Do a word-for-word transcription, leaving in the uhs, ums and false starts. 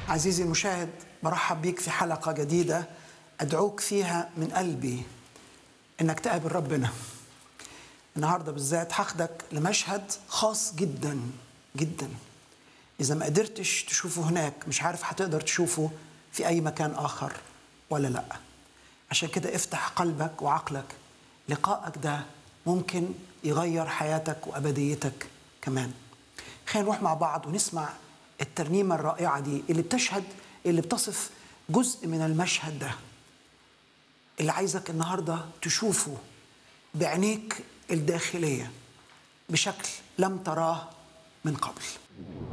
عزيزي المشاهد، برحب بيك في حلقة جديدة أدعوك فيها من قلبي إنك تقابل ربنا. النهاردة بالذات هاخدك لمشهد خاص جدا جدا. إذا ما قدرتش تشوفه هناك مش عارف هتقدر تشوفه في أي مكان آخر ولا لأ. عشان كده افتح قلبك وعقلك، لقائك ده ممكن يغير حياتك وأبديتك كمان. خلينا نروح مع بعض ونسمع الترنيمة الرائعة دي اللي بتشهد اللي بتصف جزء من المشهد ده اللي عايزك النهاردة تشوفه بعينيك الداخلية بشكل لم تراه من قبل.